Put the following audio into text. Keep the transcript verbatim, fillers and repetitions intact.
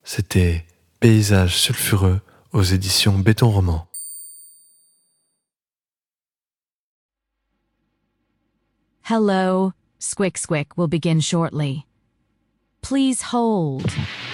C'était Paysage sulfureux aux éditions Béton Roman. Hello, Squick Squick will begin shortly. Please hold.